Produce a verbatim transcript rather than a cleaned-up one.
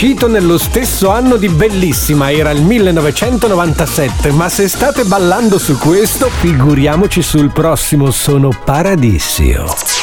uscito nello stesso anno di Bellissima, era il millenovecentonovantasette, ma se state ballando su questo, figuriamoci sul prossimo, sono Paradisio.